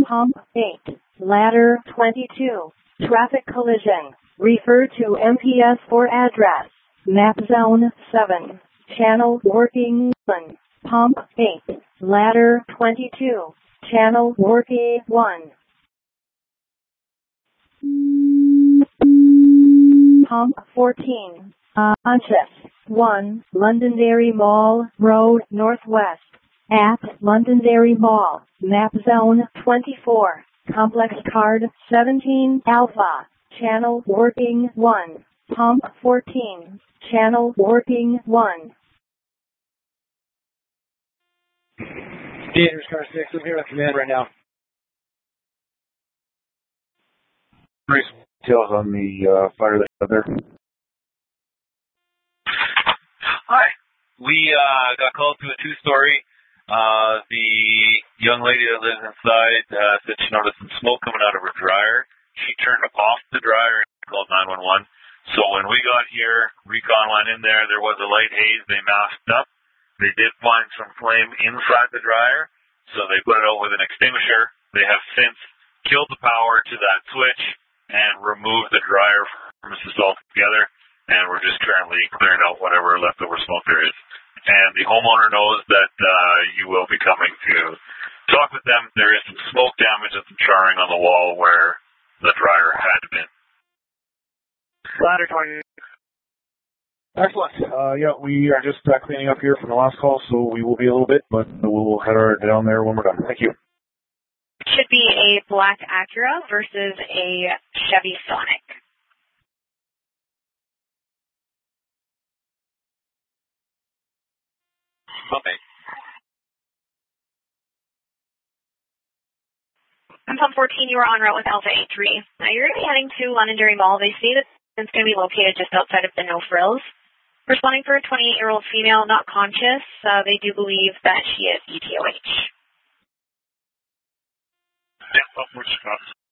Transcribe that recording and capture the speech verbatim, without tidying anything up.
Pump eight, ladder twenty-two, traffic collision. Refer to M P S for address. Map zone seven, channel working one. Pump eight, ladder twenty-two, channel working one. Pump fourteen, uh, Conscious one, Londonderry Mall Road Northwest. At Londonderry Mall, map zone twenty-four, complex card seventeen Alpha, channel working one. Pump fourteen, channel working one. Gators car six, I'm here at command right now. Brief details on the uh, fire that's out there. Hi. We uh, got called to a two-story. Uh, the young lady that lives inside uh, said she noticed some smoke coming out of her dryer. She turned off the dryer and called nine one one. So when we got here, recon went in there. There was a light haze. They masked up. They did find some flame inside the dryer, so they put it out with an extinguisher. They have since killed the power to that switch and removed the dryer from its altogether, and we're just currently clearing out whatever leftover smoke there is. And the homeowner knows that uh, you will be coming to talk with them. There is some smoke damage and some charring on the wall where the dryer had been. Ladder twenty. Excellent. Uh, yeah, we are just uh, cleaning up here from the last call, so we will be a little bit, but we'll head our down there when we're done. Thank you. Should be a black Acura versus a Chevy Sonic. Okay. I'm Pump fourteen, you are en route with Alpha eight three. Now you're going to be heading to Londonderry Mall. They say that it's going to be located just outside of the No Frills. Responding for a twenty-eight-year-old female, not conscious. Uh, they do believe that she is E T O H. Yeah, upwards,